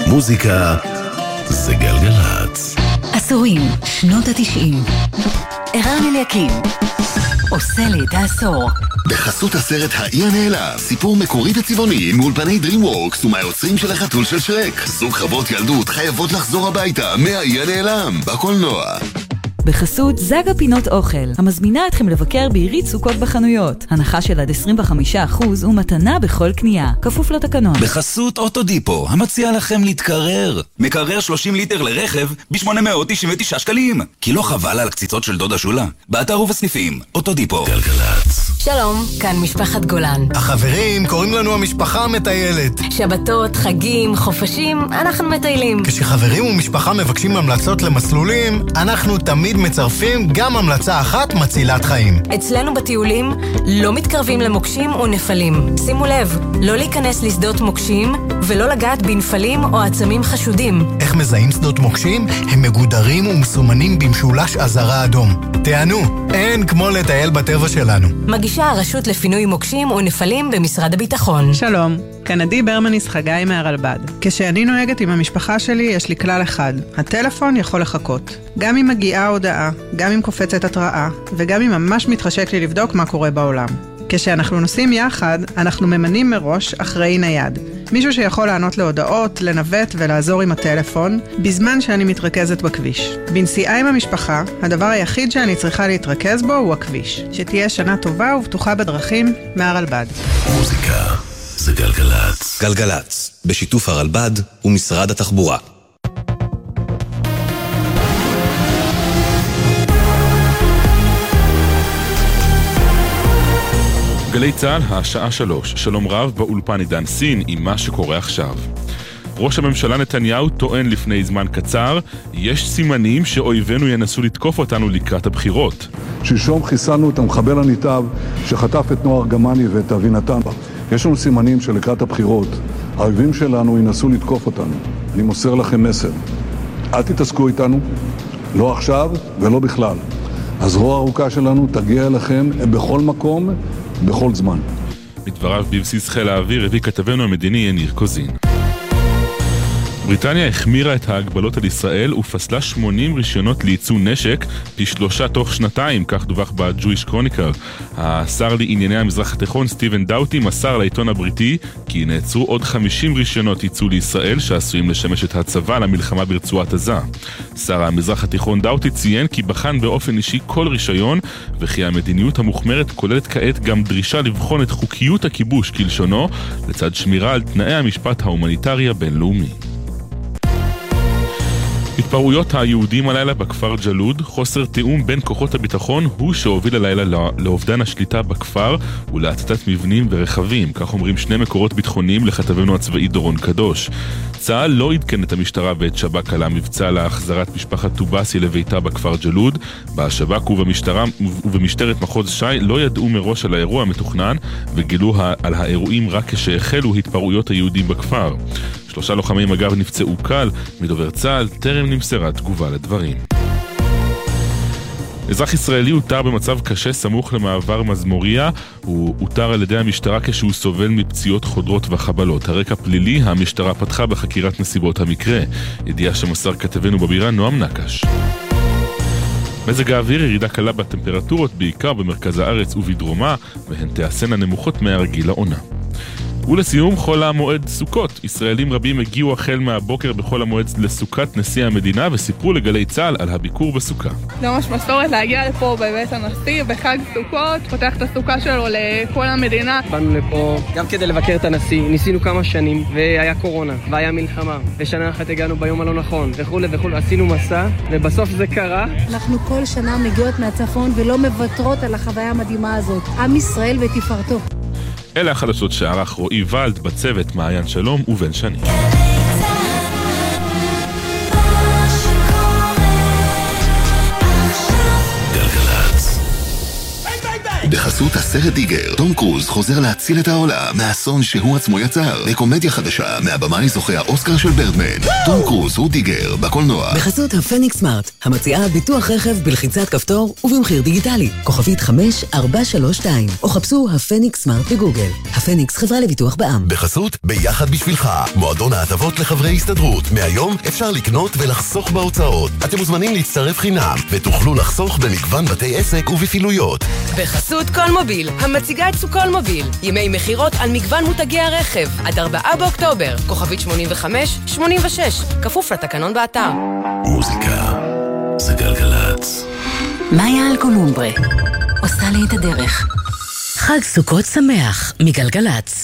מוזיקה זה גלגלץ. עשורים, שנות ה-90. ערן אליקים עושה לי את העשור. בחסות הסרט האי הנעלם, סיפור מקורי וצבעוני מאולפני DreamWorks ומהיוצרים של החתול של שרק. זוג חוות ילדות חייבות לחזור הביתה מהאי הנעלם בקולנוע. בחסות זגה פינות אוכל, המזמינה אתכם לבקר בעירית סוכות בחנויות. הנחה של עד 25% ומתנה בכל קנייה, כפוף לתקנון. בחסות אוטודיפו, המציע לכם להתקרר. מקרר 30 ליטר לרכב ב-899 שקלים. כי לא חבל על קציצות של דודה שולה? באתר ובסניפים, אוטודיפו. גלגלץ. שלום, כאן משפחת גולן. החברים, קוראים לנו המשפחה המטיילת. שבתות, חגים, חופשים, אנחנו מטיילים. כשחברים ומשפחה מבקשים המלצות למסלולים, אנחנו תמיד מצרפים גם המלצה אחת מצילת חיים. אצלנו בטיולים לא מתקרבים למוקשים או נפלים. שימו לב, לא להיכנס לשדות מוקשים ולא לגעת בנפלים או עצמים חשודים. איך מזהים שדות מוקשים? הם מגודרים ומסומנים במשולש אזהרה אדום. תענו, אין כמו לטייל בטבע שלנו. מגישה הרשות לפינוי מוקשים ונפלים במשרד הביטחון. שלום, כאן עדי ברמניס חגי מהרלב"ד. כשאני נוהגת עם המשפחה שלי יש לי כלל אחד, הטלפון יכול לחכות. גם אם מגיעה הודעה, גם אם קופצת התראה, וגם אם ממש מתחשק לי לבדוק מה קורה בעולם. כשאנחנו נוסעים יחד, אנחנו ממנים מראש אחראי נייד. מישהו שיכול לענות להודעות, לנווט ולעזור עם הטלפון, בזמן שאני מתרכזת בכביש. בנסיעה עם המשפחה, הדבר היחיד שאני צריכה להתרכז בו הוא הכביש. שתהיה שנה טובה ובטוחה בדרכים מהרלב"ד. מוזיקה זה גלגלץ. גלגלץ, בשיתוף הרלב"ד ומשרד התחבורה. גלי צהל, השעה 3. שלום רב, באולפן עידן סין עם מה שקורה עכשיו. ראש הממשלה נתניהו טוען לפני זמן קצר, יש סימנים שאויבינו ינסו לתקוף אותנו לקראת הבחירות. שלשום חיסלנו את המחבל הניטב שחטף את נוער גמני ואת אבינתן. יש לנו סימנים שלקראת הבחירות האויבים שלנו ינסו לתקוף אותנו. אני מוסר לכם מסר. אל תתעסקו איתנו, לא עכשיו ולא בכלל. הזרוע הארוכה שלנו תגיע אליכם בכל מקום, בכל זמן. מדבריו בבסיס חיל האוויר הביא כתבנו המדיני יניר קוזין. בריטניה החמירה את ההגבלות על ישראל ופסלה 80 רישיונות לייצוא נשק, פי 3 תוך שנתיים, כך דווח ב-Jewish Chronicle. השר לענייני המזרח התיכון סטיבן דאוטי מסר לעיתון הבריטי כי נעצרו עוד 50 רישיונות ייצוא לישראל שעשויים לשמש את הצבא למלחמה ברצועת עזה. שר המזרח התיכון דאוטי ציין כי בחן באופן אישי כל רישיון וכי המדיניות המוחמרת כוללת כעת גם דרישה לבחון את חוקיות הכיבוש כלשונו לצד שמירה על תנאי המשפט ההומניטרי הבינלאומי. התפרעויות היהודים הלילה בכפר ג'לוד, חוסר תיאום בין כוחות הביטחון הוא שהוביל הלילה לאובדן השליטה בכפר ולהצתת מבנים ורכבים, כך אומרים שני מקורות ביטחוניים לכתבנו הצבאי דורון קדוש. צה"ל לא עדכן את המשטרה ואת שב"כ על המבצע להחזרת משפחת טובסי לביתה בכפר ג'לוד. בשב"כ ובמשטרת מחוז ש"י לא ידעו מראש על האירוע המתוכנן וגילו על האירועים רק כשהחלו התפרעויות היהודים בכפר. 3 לוחמים אגב נפצעו קל, מדובר צה"ל טרם נמסרה תגובה לדברים. אזרח ישראלי הותר במצב קשה סמוך למעבר מזמוריה, הוא הותר על ידי המשטרה כשהוא סובל מפציעות חודרות וחבלות. הרקע פלילי, המשטרה פתחה בחקירת נסיבות המקרה. ידיעה שמסר כתבנו בבירה נועם נקש. מזג האוויר ירידה קלה בטמפרטורות בעיקר במרכז הארץ ובדרומה, והן תעשנה נמוכות מהרגיל לעונה. ולסיום חול המועד סוכות. ישראלים רבים הגיעו החל מהבוקר בחול המועד לסוכת נשיא המדינה וסיפרו לגלי צהל על הביקור בסוכה. זה ממש מסורת להגיע לפה בבית הנשיא בחג סוכות, פותח את הסוכה שלו לכל המדינה. באנו לפה גם כדי לבקר את הנשיא, ניסינו כמה שנים והיה קורונה והיה מלחמה ושנה אחת הגענו ביום הלא נכון וכו' וכו', עשינו מסע ובסוף זה קרה. אנחנו כל שנה מגיעות מהצפון ולא מוותרות על החוויה המדהימה הזאת. עם ישראל ותפארתו. אלה החדשות שערך רועי ולד בצוות מעיין שלום ובן שני. גלגלץ. בחסות הסרט דיגר, תום קרוז חוזר להציל את העולם מהאסון שהוא עצמו יצר, בקומדיה חדשה מהבמאי זוכה האוסקר של ברדמן. תום קרוז הוא דיגר, בקולנוע. בחסות הפניקס סמארט, המציעה ביטוח רכב בלחיצת כפתור ובמחיר דיגיטלי. כוכבית 5432, או חפשו הפניקס סמארט בגוגל. הפניקס חברה לביטוח בע"מ. בחסות ביחד בשבילך, מועדון ההטבות לחברי הסתדרות. מהיום אפשר לקנות ולחסוך בהוצאות. אתם מוזמנים להצטרף חינם, ותוכלו לחסוך במגוון בתי עסק ובפעילויות. בחסות קולמוביל, המציגה את סוכול מוביל. ימי מחירות על מגוון מותגי הרכב. עד 4 באוקטובר, כוכבית 85-86, כפוף לתקנון באתר. מוזיקה זה גלגלץ. מאיה אלקולומברה עושה לי את הדרך. חג סוכות שמח מגלגלץ.